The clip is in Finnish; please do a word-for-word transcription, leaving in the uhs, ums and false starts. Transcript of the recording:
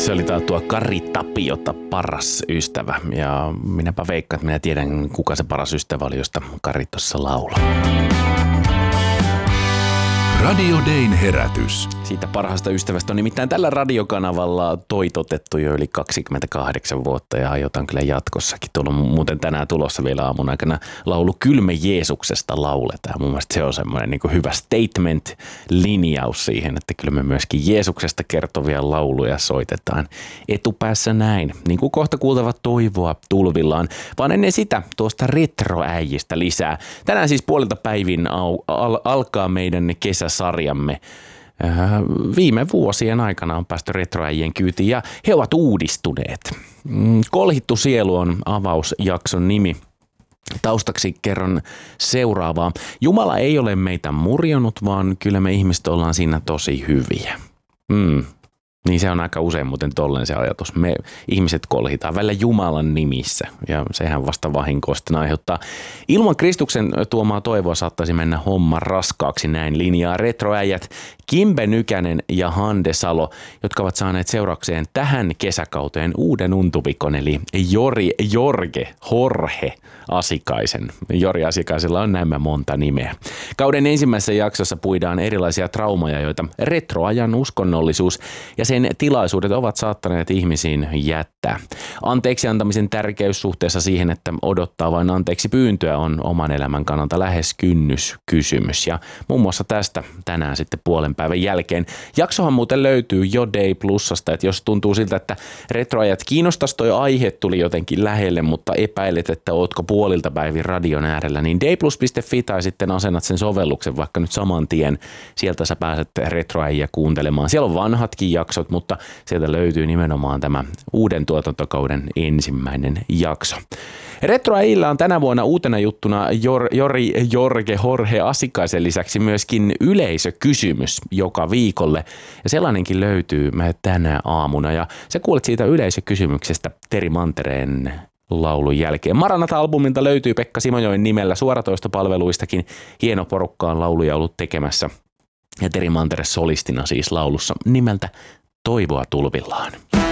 Se oli tää tuo Kari Tapiota, paras ystävä. Ja minäpä veikkaan, että minä tiedän, kuka se paras ystävä oli, josta Kari tuossa laulaa. Radio Dayn herätys. Siitä parhaasta ystävästä on nimittäin tällä radiokanavalla toitotettu jo yli kaksikymmentäkahdeksan vuotta ja aiotaan kyllä jatkossakin. Tuolla on muuten tänään tulossa vielä aamun aikana laulu Kylme Jeesuksesta lauletaan. Mun mielestä se on semmoinen niin kuin hyvä statement-linjaus siihen, että kyllä me myöskin Jeesuksesta kertovia lauluja soitetaan etupäässä näin. Niin kuin kohta kuultavat toivoa tulvillaan, vaan ennen sitä tuosta retroäijistä lisää. Tänään siis puolilta päivin au, al, alkaa meidän kesäsarjamme. Viime vuosien aikana on päästy retroäijien kyytiin ja he ovat uudistuneet. Kolhittu sielu on avausjakson nimi. Taustaksi kerron seuraavaa. Jumala ei ole meitä murjonut, vaan kyllä me ihmiset ollaan siinä tosi hyviä. Mm. Niin se on aika usein muuten tolleen se ajatus. Me ihmiset kolhitaan välillä Jumalan nimissä ja sehän vasta vahinkoa sitten aiheuttaa. Ilman Kristuksen tuomaa toivoa saattaisi mennä homma raskaaksi, näin linjaa retroäijät Kimbe Nykänen ja Hande Salo, jotka ovat saaneet seuraukseen tähän kesäkauteen uuden untuvikon eli Jori Jorge Jorge Asikaisen. Jori Asikaisella on näemmä monta nimeä. Kauden ensimmäisessä jaksossa puidaan erilaisia traumaja, joita retroajan uskonnollisuus ja sen tilaisuudet ovat saattaneet ihmisiin jättää. Anteeksi antamisen tärkeys suhteessa siihen, että odottaa vain anteeksi pyyntöä on oman elämän kannalta lähes kynnyskysymys. Ja muun muassa tästä tänään sitten puolen päivän jälkeen. Jaksohan muuten löytyy jo Day Plusasta, että jos tuntuu siltä, että retroajat kiinnostaisi, toi aihe tuli jotenkin lähelle, mutta epäilet, että ootko puolilta päivin radion äärellä, niin dayplus piste fi tai sitten asennat sen sovelluksen vaikka nyt saman tien. Sieltä sä pääset retroäjiä kuuntelemaan. Siellä on vanhatkin jaksot, mutta sieltä löytyy nimenomaan tämä uuden tuotantokauden ensimmäinen jakso. Retroäjillä on tänä vuonna uutena juttuna Jor, Jori Jorge Jorge Asikaisen lisäksi myöskin yleisökysymys joka viikolle. Ja sellainenkin löytyy tänä aamuna. Ja sä kuulet siitä yleisökysymyksestä Teri Mantereen laulun jälkeen. Maranata-albumilta löytyy Pekka Simojoen nimellä suoratoistopalveluistakin. Hieno porukka on lauluja ollut tekemässä. Ja Teri Mantere solistina siis laulussa nimeltä Toivoa tulvillaan.